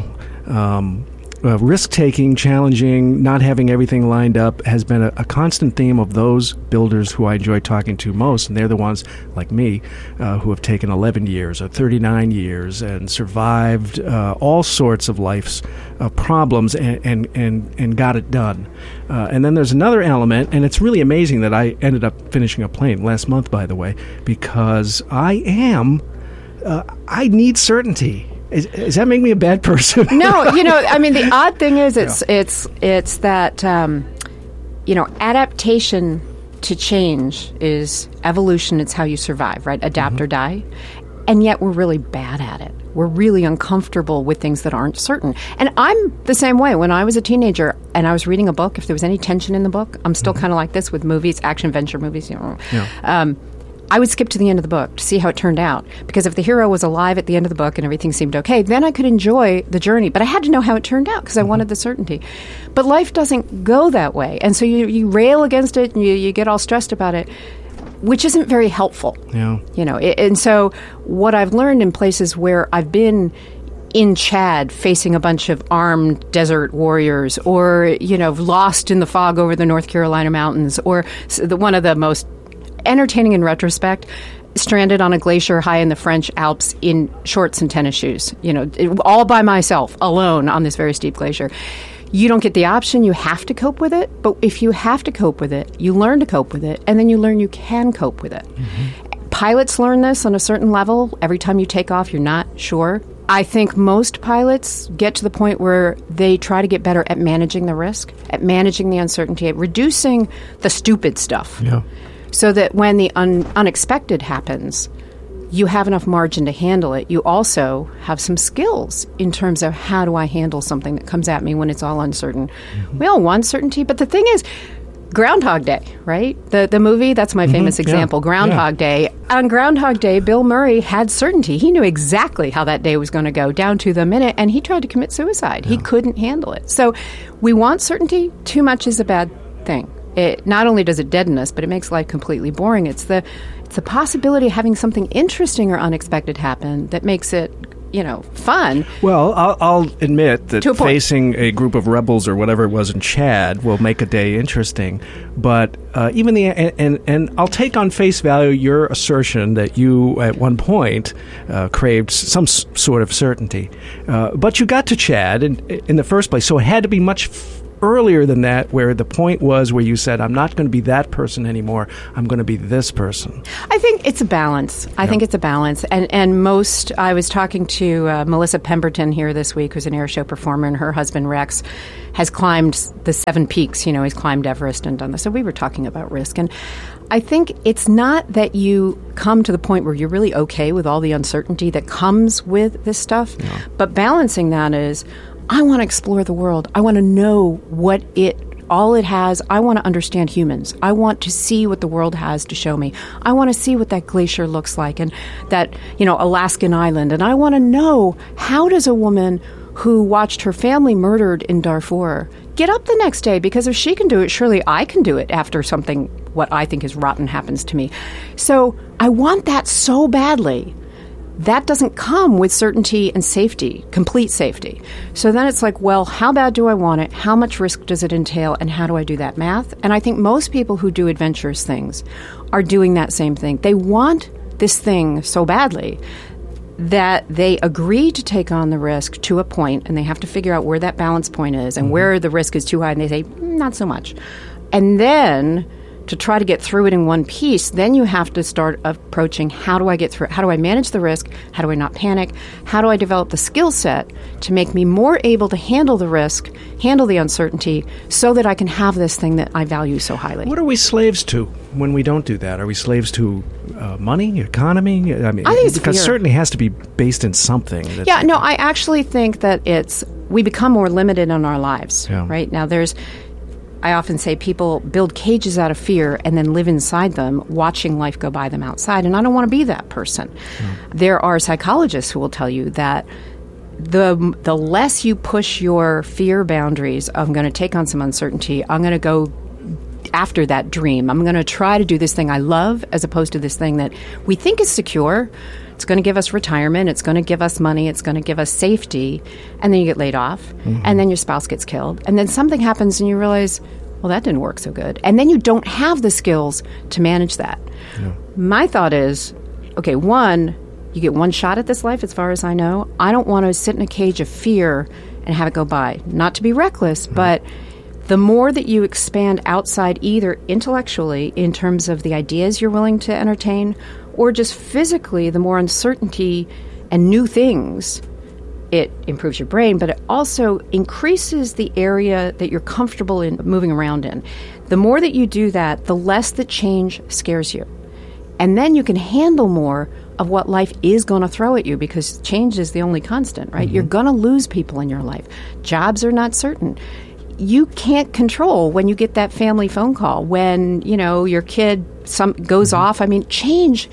um, Uh, risk-taking, challenging, not having everything lined up has been a, a constant theme of those builders who I enjoy talking to most, and they're the ones, like me, uh, who have taken eleven years or thirty-nine years and survived uh, all sorts of life's uh, problems and, and, and, and got it done. Uh, and then there's another element, and it's really amazing that I ended up finishing a plane last month, by the way, because I am, uh, I need certainty. Is, does that make me a bad person? No, you know, I mean, the odd thing is, it's yeah. it's it's that um, you know, adaptation to change is evolution. It's how you survive, right? Adapt mm-hmm. or die, and yet we're really bad at it. We're really uncomfortable with things that aren't certain. And I'm the same way. When I was a teenager and I was reading a book, if there was any tension in the book, I'm still mm-hmm. kind of like this with movies, action adventure movies. You know. Yeah. Um, I would skip to the end of the book to see how it turned out, because if the hero was alive at the end of the book and everything seemed okay, then I could enjoy the journey. But I had to know how it turned out, because I mm-hmm. wanted the certainty. But life doesn't go that way. And so you, you rail against it and you, you get all stressed about it, which isn't very helpful. Yeah. You know, it, and so what I've learned in places where I've been in Chad facing a bunch of armed desert warriors, or, you know, lost in the fog over the North Carolina mountains, or the, one of the most entertaining in retrospect, stranded on a glacier high in the French Alps in shorts and tennis shoes, you know, all by myself, alone on this very steep glacier. You don't get the option. You have to cope with it. But if you have to cope with it, you learn to cope with it, and then you learn you can cope with it. Mm-hmm. Pilots learn this on a certain level. Every time you take off, you're not sure. I think most pilots get to the point where they try to get better at managing the risk, at managing the uncertainty, at reducing the stupid stuff. Yeah. So that when the un- unexpected happens, you have enough margin to handle it. You also have some skills in terms of how do I handle something that comes at me when it's all uncertain. Mm-hmm. We all want certainty, but the thing is, Groundhog Day, right? The the movie, that's my famous mm-hmm. example, yeah. Groundhog yeah. Day. On Groundhog Day, Bill Murray had certainty. He knew exactly how that day was going to go, down to the minute, and he tried to commit suicide. Yeah. He couldn't handle it. So we want certainty. Too much is a bad thing. It not only does it deaden us, but it makes life completely boring. It's the it's the possibility of having something interesting or unexpected happen that makes it, you know, fun. Well, I'll, I'll admit that a facing a group of rebels or whatever it was in Chad will make a day interesting. But uh, even the and, and and I'll take on face value your assertion that you at one point uh, craved some s- sort of certainty. Uh, but you got to Chad in in the first place, so it had to be much F- earlier than that, where the point was where you said, I'm not going to be that person anymore, I'm going to be this person. I think it's a balance. I yeah. think it's a balance. And and most, I was talking to uh, Melissa Pemberton here this week, who's an air show performer, and her husband Rex has climbed the seven peaks. You know, he's climbed Everest and done this. So we were talking about risk. And I think it's not that you come to the point where you're really okay with all the uncertainty that comes with this stuff, no. but balancing that is, I want to explore the world. I want to know what it, all it has. I want to understand humans. I want to see what the world has to show me. I want to see what that glacier looks like and that, you know, Alaskan island. And I want to know, how does a woman who watched her family murdered in Darfur get up the next day? Because if she can do it, surely I can do it after something, what I think is rotten, happens to me. So I want that so badly. That doesn't come with certainty and safety, complete safety. So then it's like, well, how bad do I want it? How much risk does it entail? And how do I do that math? And I think most people who do adventurous things are doing that same thing. They want this thing so badly that they agree to take on the risk to a point, and they have to figure out where that balance point is and mm-hmm. where the risk is too high, and they say, mm, not so much. And then to try to get through it in one piece, then you have to start approaching, how do I get through it? How do I manage the risk? How do I not panic? How do I develop the skill set to make me more able to handle the risk, handle the uncertainty, so that I can have this thing that I value so highly? What are we slaves to when we don't do that? Are we slaves to uh, money, economy? I mean, I think it's because fear. Certainly has to be based in something. That's yeah, no, I actually think that it's, we become more limited in our lives, yeah. right? Now, there's, I often say people build cages out of fear and then live inside them, watching life go by them outside. And I don't want to be that person. Mm. There are psychologists who will tell you that the the less you push your fear boundaries, I'm going to take on some uncertainty, I'm going to go after that dream, I'm going to try to do this thing I love, as opposed to this thing that we think is secure. It's going to give us retirement. It's going to give us money. It's going to give us safety. And then you get laid off. Mm-hmm. And then your spouse gets killed. And then something happens and you realize, well, that didn't work so good. And then you don't have the skills to manage that. Yeah. My thought is, okay, one, you get one shot at this life as far as I know. I don't want to sit in a cage of fear and have it go by. Not to be reckless, mm-hmm. but the more that you expand outside, either intellectually in terms of the ideas you're willing to entertain, or just physically, the more uncertainty and new things, it improves your brain, but it also increases the area that you're comfortable in moving around in. The more that you do that, the less that change scares you. And then you can handle more of what life is going to throw at you, because change is the only constant, right? Mm-hmm. You're going to lose people in your life. Jobs are not certain. You can't control when you get that family phone call, when, you know, your kid some goes mm-hmm. off. I mean, change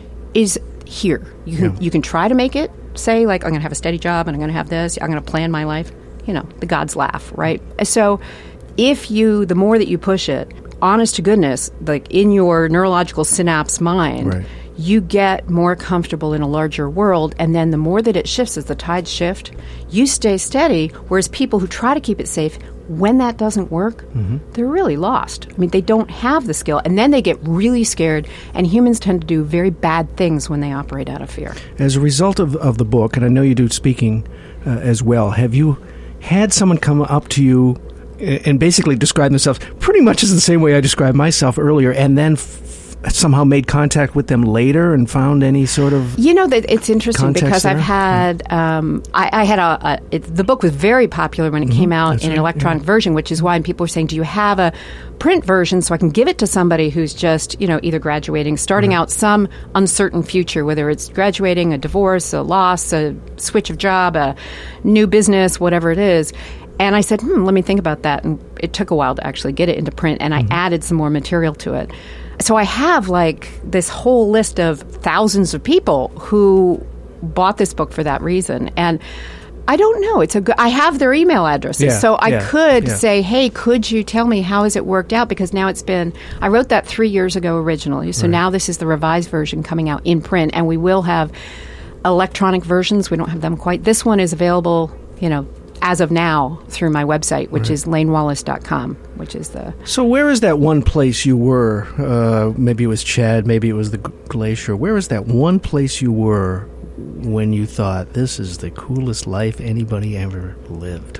is here. You can, yeah. you can try to make it, say, like, I'm going to have a steady job and I'm going to have this, I'm going to plan my life. You know, the gods laugh, right? So if you, the more that you push it, honest to goodness, like in your neurological synapse mind, right. you get more comfortable in a larger world, and then the more that it shifts, as the tides shift, you stay steady, whereas people who try to keep it safe, when that doesn't work, mm-hmm. they're really lost. I mean, they don't have the skill, and then they get really scared, and humans tend to do very bad things when they operate out of fear. As a result of, of the book, and I know you do speaking uh, as well, have you had someone come up to you and basically describe themselves pretty much as the same way I described myself earlier, and then f- somehow made contact with them later and found any sort of you know that it's interesting context because there? I've had um, I, I had a, a it, the book was very popular when it Mm-hmm. came out That's in an right, electronic yeah. version, which is why people are saying, do you have a print version so I can give it to somebody who's just you know either graduating, starting Right. out some uncertain future, whether it's graduating, a divorce, a loss, a switch of job, a new business, whatever it is. And I said, hmm, let me think about that. And it took a while to actually get it into print, and I added some more material to it. So I have like this whole list of thousands of people who bought this book for that reason. And I don't know. It's a good, I have their email addresses. Yeah, so I yeah, could yeah. say, hey, could you tell me how has it worked out? Because now it's been, I wrote that three years ago originally. So Right. now this is the revised version coming out in print, and we will have electronic versions. We don't have them quite. This one is available, you know, as of now through my website, which Right. is lane wallace dot com, which is the... So where is that one place you were? Uh, maybe it was Chad, maybe it was the g- glacier. Where is that one place you were when you thought, this is the coolest life anybody ever lived?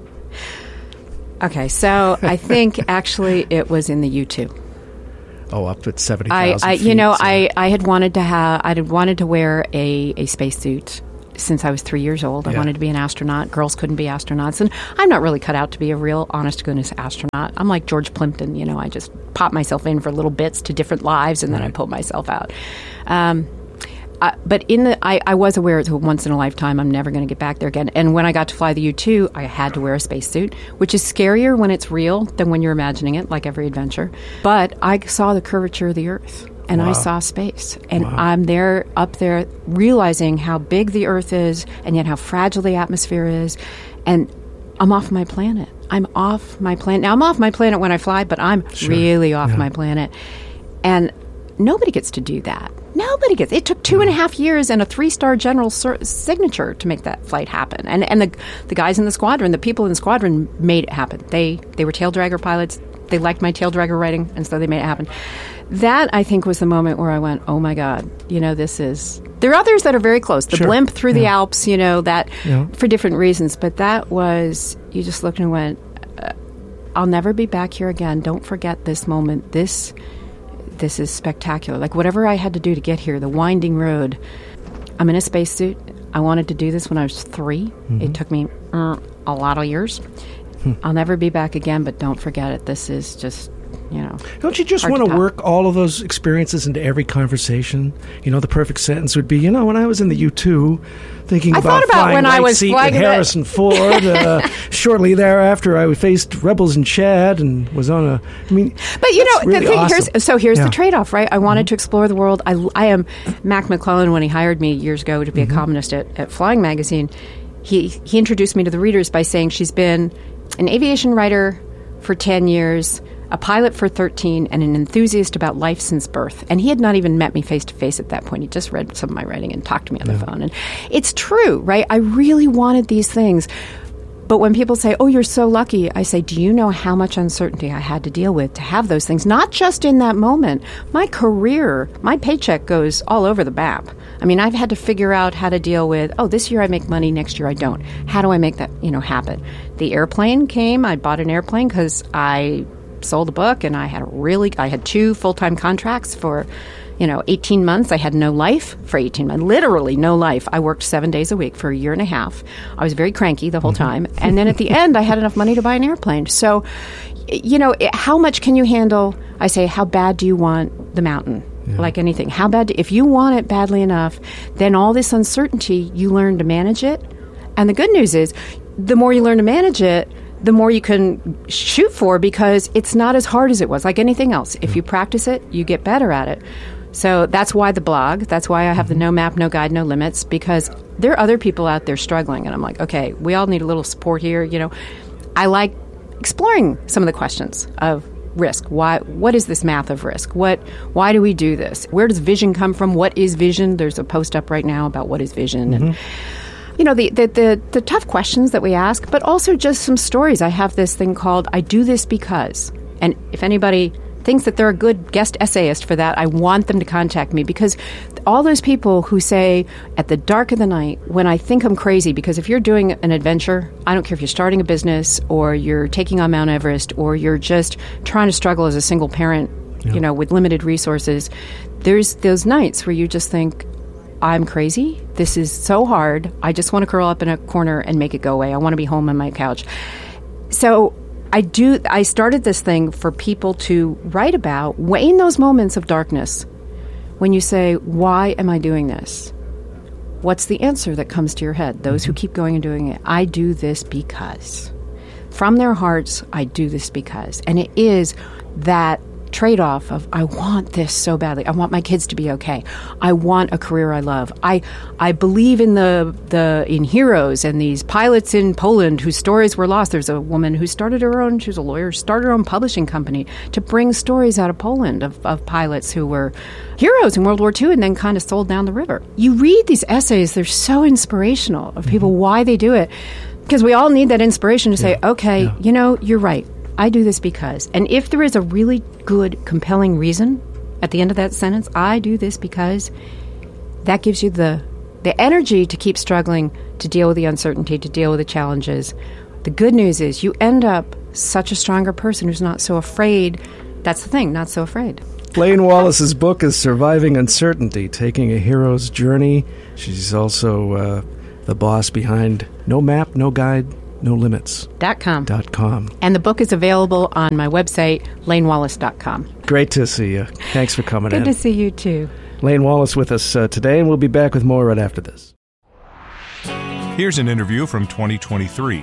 Okay, so I think actually it was in the U two. Oh, up at seventy I, thousand I feet. you know, so- I, I had wanted to have, I had wanted to wear a, a spacesuit since I was three years old. I Yeah. wanted to be an astronaut. Girls couldn't be astronauts, and I'm not really cut out to be a real, honest to goodness astronaut. I'm like George Plimpton. You know, I just pop myself in for little bits to different lives, and then I Right. pull myself out. Um, Uh, but in the, I, I was aware it's a once in a lifetime. I'm never going to get back there again. And when I got to fly the U two, I had to wear a spacesuit, which is scarier when it's real than when you're imagining it, like every adventure. But I saw the curvature of the Earth, and Wow. I saw space, and Wow. I'm there up there, realizing how big the Earth is, and yet how fragile the atmosphere is, and I'm off my planet. I'm off my planet. Now I'm off my planet when I fly, but I'm Sure. really off Yeah. my planet, and nobody gets to do that. Nobody gets. It took two and a half years and a three-star general sur- signature to make that flight happen. And and the the guys in the squadron, the people in the squadron, made it happen. They they were tail dragger pilots. They liked my tail dragger writing, and so they made it happen. That, I think, was the moment where I went, oh my God, you know, this is. There are others that are very close. The Sure. blimp through the Yeah. Alps, you know, that Yeah. for different reasons. But that was, you just looked and went, uh, I'll never be back here again. Don't forget this moment. This. This is spectacular. Like whatever I had to do to get here, the winding road. I'm in a spacesuit. I wanted to do this when I was three. Mm-hmm. It took me uh, a lot of years. Hmm. I'll never be back again, but don't forget it. This is just, you know. Don't you just hard want to to top. work all of those experiences into every conversation? You know, the perfect sentence would be, you know, when I was in the U two, thinking I about thought about flying when I White was Seat flying with the- Harrison Ford. uh, shortly thereafter, I faced Rebels in Chad and was on a. I mean, But you know, that's really the thing awesome. here's so here's Yeah. the trade-off, right? I wanted to explore the world. I, I am Mac McClellan when he hired me years ago to be Mm-hmm. a columnist at, at Flying Magazine. He he introduced me to the readers by saying she's been an aviation writer for ten years, a pilot for thirteen, and an enthusiast about life since birth. And he had not even met me face to face at that point. He just read some of my writing and talked to me on the phone. And it's true, right? I really wanted these things. But when people say, oh, you're so lucky, I say, do you know how much uncertainty I had to deal with to have those things? Not just in that moment. My career, my paycheck goes all over the map. I mean, I've had to figure out how to deal with, oh, this year I make money, next year I don't. How do I make that, you know, happen? The airplane came. I bought an airplane because I sold a book, and I had a really, I had two full-time contracts for, you know, eighteen months. I had no life for eighteen months, literally no life. I worked seven days a week for a year and a half. I was very cranky the whole time. And then at the end, I had enough money to buy an airplane. So, y- you know, it, how much can you handle? I say, how bad do you want the mountain? Like anything. How bad, do, if you want it badly enough, then all this uncertainty, you learn to manage it. And the good news is, the more you learn to manage it, the more you can shoot for, because it's not as hard as it was, like anything else. If you practice it, you get better at it. So that's why the blog, that's why I have the No Map, No Guide, No Limits, because there are other people out there struggling. And I'm like, okay, we all need a little support here. You know, I like exploring some of the questions of risk. Why? What is this math of risk? What? Why do we do this? Where does vision come from? What is vision? There's a post up right now about what is vision. And you know, the, the, the, the tough questions that we ask, but also just some stories. I have this thing called I Do This Because. And if anybody thinks that they're a good guest essayist for that, I want them to contact me, because all those people who say at the dark of the night when I think I'm crazy, because if you're doing an adventure, I don't care if you're starting a business or you're taking on Mount Everest or you're just trying to struggle as a single parent yeah. you know, with limited resources, there's those nights where you just think, I'm crazy. This is so hard. I just want to curl up in a corner and make it go away. I want to be home on my couch. So I do. I started this thing for people to write about in those moments of darkness when you say, why am I doing this? What's the answer that comes to your head? Those who keep going and doing it. I do this because. From their hearts, I do this because. And it is that trade-off of I want this so badly. I want my kids to be okay. I want a career I love. I I believe in the the in heroes and these pilots in Poland whose stories were lost. There's a woman who started her own, she was a lawyer, started her own publishing company to bring stories out of Poland of, of pilots who were heroes in World War Two and then kind of sold down the river. You read these essays, they're so inspirational of people, why they do it. Because we all need that inspiration to say, yeah. okay, yeah. you know, you're right. I do this because. And if there is a really good, compelling reason at the end of that sentence, I do this because, that gives you the the energy to keep struggling, to deal with the uncertainty, to deal with the challenges. The good news is you end up such a stronger person who's not so afraid. That's the thing, not so afraid. Laine Wallace's book is Surviving Uncertainty, Taking a Hero's Journey. She's also uh, the boss behind No Map, No Guide, No Limits. Dot com. Dot com. And the book is available on my website, laine wallace dot com. Great to see you. Thanks for coming Good in. Good to see you, too. Laine Wallace with us uh, today, and we'll be back with more right after this. Here's an interview from twenty twenty-three.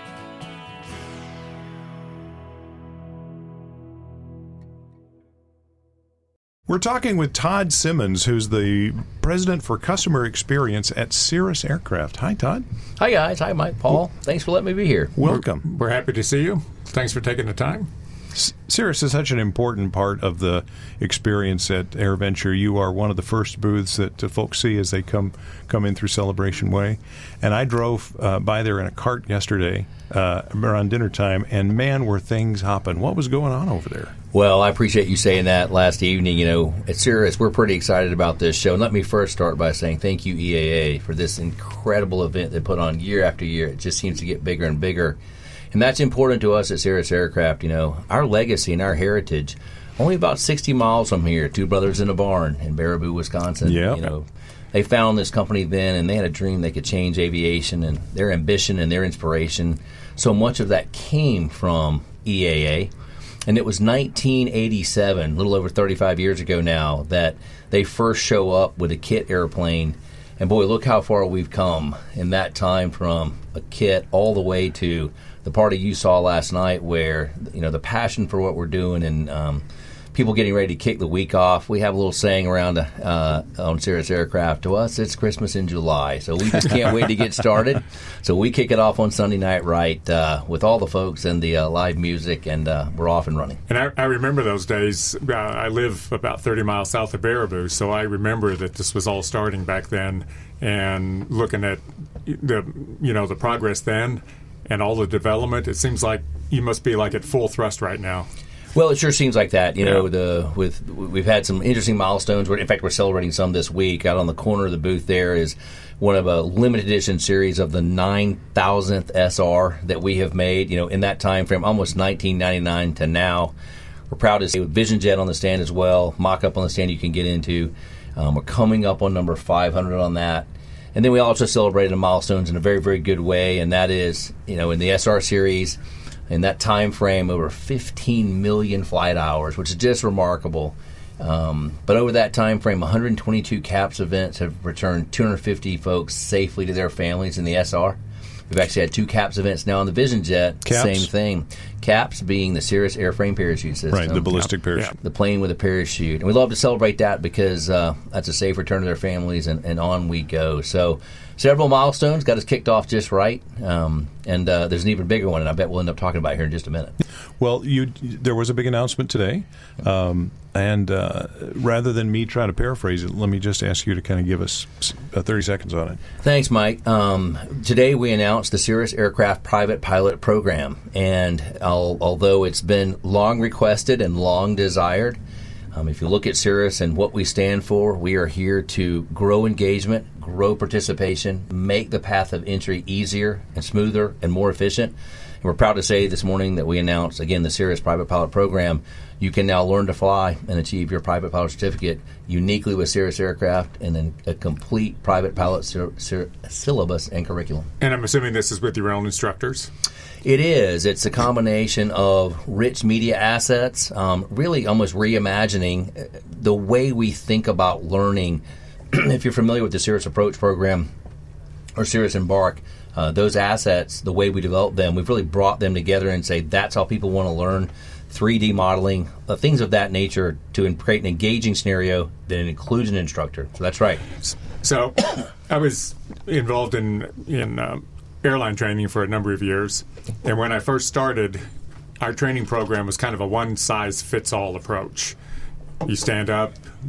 We're talking with Todd Simmons, who's the president for customer experience at Cirrus Aircraft. Hi, Todd. Hi, guys. Hi, Mike. Paul. Thanks for letting me be here. Welcome. We're, we're happy to see you. Thanks for taking the time. Cirrus is such an important part of the experience at AirVenture. You are one of the first booths that uh, folks see as they come come in through Celebration Way. And I drove uh, by there in a cart yesterday uh, around dinner time, and man, were things hopping. What was going on over there? Well, I appreciate you saying that last evening. You know, at Cirrus, we're pretty excited about this show. And let me first start by saying thank you, E A A, for this incredible event they put on year after year. It just seems to get bigger and bigger. And that's important to us at Cirrus Aircraft. You know, our legacy and our heritage, only about sixty miles from here, Two Brothers in a Barn in Baraboo, Wisconsin. Yeah. You know, they found this company then, and they had a dream they could change aviation, and their ambition and their inspiration. So much of that came from E A A. And it was nineteen eighty-seven, a little over thirty-five years ago now, that they first show up with a kit airplane. And boy, look how far we've come in that time, from a kit all the way to the party you saw last night, where, you know, the passion for what we're doing and um, people getting ready to kick the week off. We have a little saying around uh, on Cirrus Aircraft, to us, it's Christmas in July. So we just can't wait to get started. So we kick it off on Sunday night, right, uh, with all the folks and the uh, live music, and uh, we're off and running. And I, I remember those days. Uh, I live about thirty miles south of Baraboo, so I remember that this was all starting back then, and looking at the, you know, the progress then and all the development. It seems like you must be like at full thrust right now. Well, it sure seems like that. You yeah. know, the with we've had some interesting milestones. We're, in fact, we're celebrating some this week. Out on the corner of the booth there is one of a limited edition series of the nine thousandth S R that we have made, you know, in that time frame, almost nineteen ninety-nine to now. We're proud to say with Vision Jet on the stand as well, mock-up on the stand you can get into. Um, we're coming up on number five hundred on that. And then we also celebrated the milestones in a very, very good way, and that is, you know, in the S R series, in that time frame, over fifteen million flight hours, which is just remarkable. Um, but over that time frame, one hundred twenty-two CAPS events have returned two hundred fifty folks safely to their families in the S R. We've actually had two CAPS events now on the Vision Jet. CAPS? Same thing. CAPS being the Cirrus Airframe Parachute System. Right, the ballistic parachute. The plane with a parachute. And we love to celebrate that because uh, that's a safe return to their families, and, and on we go. So several milestones got us kicked off just right. Um, and uh, there's an even bigger one, and I bet we'll end up talking about it here in just a minute. Well, you there was a big announcement today. Um, and uh, rather than me try to paraphrase it, let me just ask you to kind of give us uh, thirty seconds on it. Thanks, Mike. Um, today we announced the Cirrus Aircraft Private Pilot Program. And I'll, although it's been long requested and long desired, um, if you look at Cirrus and what we stand for, we are here to grow engagement, grow participation, make the path of entry easier and smoother and more efficient. We're proud to say this morning that we announced, again, the Cirrus Private Pilot Program. You can now learn to fly and achieve your private pilot certificate uniquely with Cirrus Aircraft and then a complete private pilot cir- cir- syllabus and curriculum. And I'm assuming this is with your own instructors? It is. It's a combination of rich media assets, um, really almost reimagining the way we think about learning. If you're familiar with the Cirrus Approach program or Cirrus Embark, uh, those assets, the way we develop them, we've really brought them together and say that's how people want to learn. three D modeling, uh, things of that nature to in- create an engaging scenario that includes an instructor. So that's right. So I was involved in, in um, airline training for a number of years. And when I first started, our training program was kind of a one-size-fits-all approach. You stand up,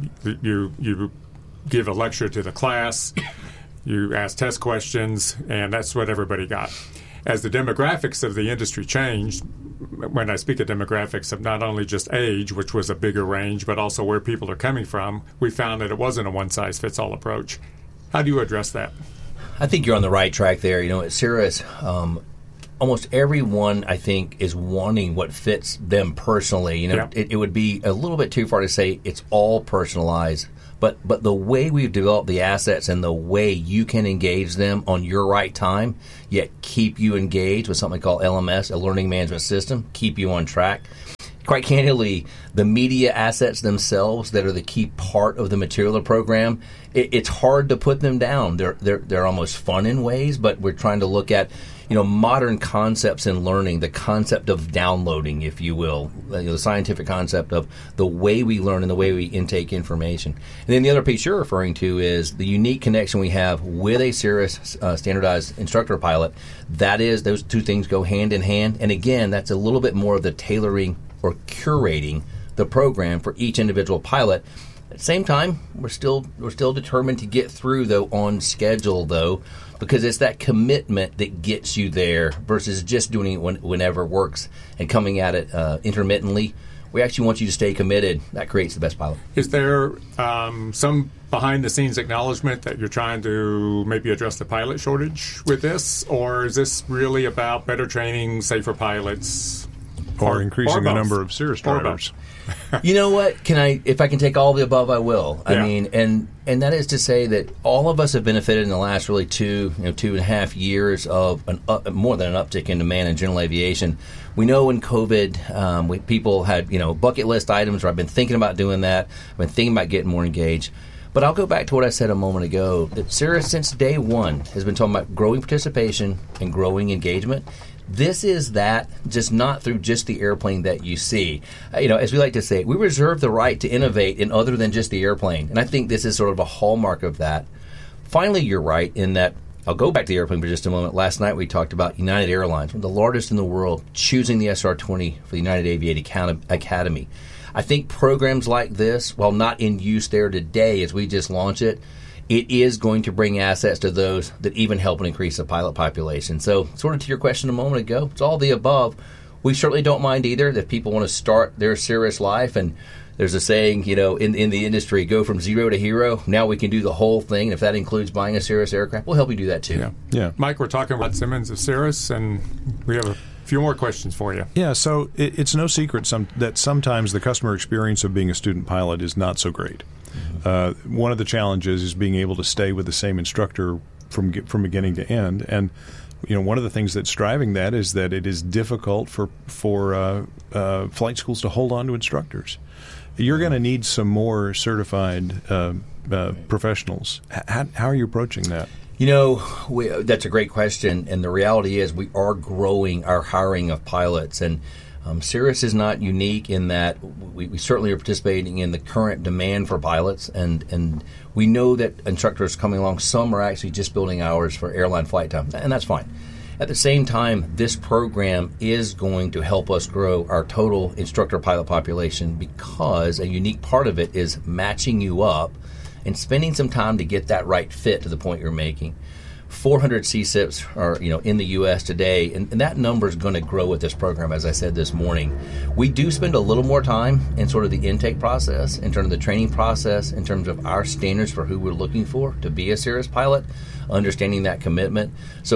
you you give a lecture to the class, you ask test questions, and that's what everybody got. As the demographics of the industry changed, when I speak of demographics of not only just age, which was a bigger range, but also where people are coming from, we found that it wasn't a one-size-fits-all approach. How do you address that? I think you're on the right track there. You know, at Cirrus, um, almost everyone, I think, is wanting what fits them personally. You know, yeah. it, it would be a little bit too far to say it's all personalized. But but the way we've developed the assets and the way you can engage them on your right time, yet keep you engaged with something called L M S, a learning management system, keep you on track. Quite candidly, the media assets themselves that are the key part of the material of the program, it, it's hard to put them down. They're, they're, they're almost fun in ways, but we're trying to look at, you know, modern concepts in learning, the concept of downloading, if you will, you know, the scientific concept of the way we learn and the way we intake information. And then the other piece you're referring to is the unique connection we have with a Cirrus uh, standardized instructor pilot. That is, those two things go hand in hand. And again, that's a little bit more of the tailoring or curating the program for each individual pilot. At the same time, we're still we're still determined to get through, though, on schedule, though, because it's that commitment that gets you there versus just doing it when, whenever it works and coming at it uh, intermittently. We actually want you to stay committed. That creates the best pilot. Is there um, some behind-the-scenes acknowledgement that you're trying to maybe address the pilot shortage with this, or is this really about better training, safer pilots? Or, or increasing or the number of Cirrus Or drivers. You know what? Can I, if I can take all the above, I will. I Yeah. mean, and and that is to say that all of us have benefited in the last really two, you know, two and a half years of an up, more than an uptick in demand in general aviation. We know when COVID, um, we, people had, you know, bucket list items, or I've been thinking about doing that. I've been thinking about getting more engaged. But I'll go back to what I said a moment ago, that Cirrus, since day one, has been talking about growing participation and growing engagement. This is that, just not through just the airplane that you see. Uh, you know, as we like to say, we reserve the right to innovate in other than just the airplane. And I think this is sort of a hallmark of that. Finally, you're right in that, I'll go back to the airplane for just a moment. Last night we talked about United Airlines, one of the largest in the world, choosing the S R twenty for the United Aviation Academy. I think programs like this, while not in use there today as we just launch it, it is going to bring assets to those that even help and increase the pilot population. So, sort of to your question a moment ago, it's all the above. We certainly don't mind either that people want to start their Cirrus life. And there's a saying, you know, in, in the industry, go from zero to hero. Now we can do the whole thing. And if that includes buying a Cirrus aircraft, we'll help you do that too. Yeah. Yeah. Mike, we're talking about Simmons of Cirrus, and we have a few more questions for you. Yeah, so it, it's no secret some, that sometimes the customer experience of being a student pilot is not so great. Uh, one of the challenges is being able to stay with the same instructor from from beginning to end, and you know one of the things that's driving that is that it is difficult for for uh, uh, flight schools to hold on to instructors. You're going to need some more certified uh, uh, professionals. How, how are you approaching that? You know, we, that's a great question, and the reality is we are growing our hiring of pilots, and Um, Cirrus is not unique in that we, we certainly are participating in the current demand for pilots, and, and we know that instructors coming along, some are actually just building hours for airline flight time, and that's fine. At the same time, this program is going to help us grow our total instructor pilot population because a unique part of it is matching you up and spending some time to get that right fit to the point you're making. four hundred C S I Ps are, you know, in the U S today, and, and that number is going to grow with this program, as I said this morning. We do spend a little more time in sort of the intake process, in terms of the training process, in terms of our standards for who we're looking for to be a Cirrus pilot, understanding that commitment. So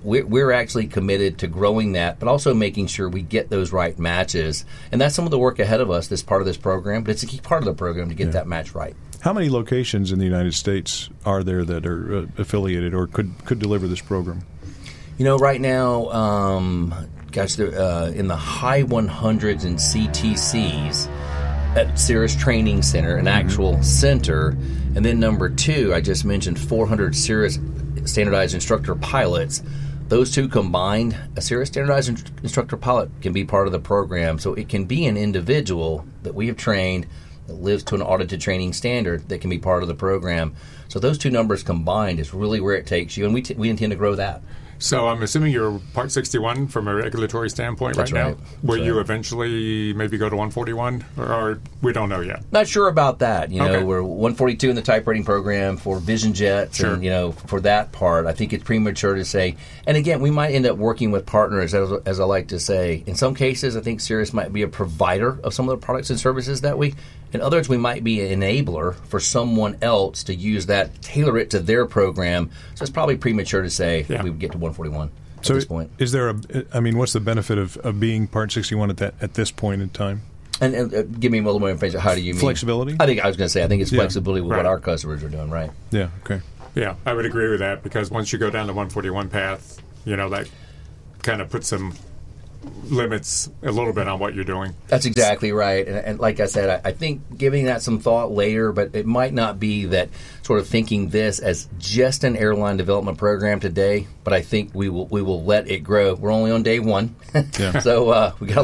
we're, we're actually committed to growing that, but also making sure we get those right matches. And that's some of the work ahead of us, this part of this program, but it's a key part of the program to get Yeah. that match right. How many locations in the United States are there that are uh, affiliated or could, could deliver this program? You know, right now, um, gosh, they're uh, in the high one hundreds in C T Cs at Cirrus Training Center, an actual center. And then number two, I just mentioned four hundred Cirrus standardized instructor pilots. Those two combined, a Cirrus standardized in- instructor pilot can be part of the program. So it can be an individual that we have trained that lives to an audited training standard that can be part of the program. So those two numbers combined is really where it takes you, and we t- we intend to grow that. So I'm assuming you're Part sixty-one from a regulatory standpoint That's right, right. now. Will That's you right. eventually maybe go to one forty-one, or, or we don't know yet? Not sure about that. You know, Okay. we're one forty-two in the type rating program for Vision Jets, Sure. and you know, for that part, I think it's premature to say. And again, we might end up working with partners, as, as I like to say. In some cases, I think Cirrus might be a provider of some of the products and services that we. In others, we might be an enabler for someone else to use that, tailor it to their program. So it's probably premature to say Yeah. we would get to one forty-one at So this point. is there a, I mean, what's the benefit of, of being Part sixty-one at that at this point in time? And, and uh, give me a little more information. How do you mean Flexibility? I think I was going to say I think it's Yeah. flexibility with what Right. our customers are doing. Right. Yeah, okay. Yeah, I would agree with that, because once you go down the one forty-one path, you know, that kind of puts some limits a little bit on what you're doing. That's exactly right. And, and like I said, I, I think giving that some thought later, but it might not be that sort of thinking this as just an airline development program today, but I think we will we will let it grow. We're only on day one. Yeah. So uh, we got a